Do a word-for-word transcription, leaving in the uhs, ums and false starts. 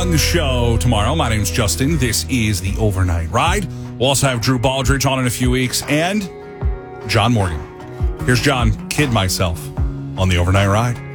on the show tomorrow. My name's Justin. This is the Overnight Ride. We'll also have Drew Baldridge on in a few weeks and John Morgan. Here's John, Kid Myself, on the Overnight Ride.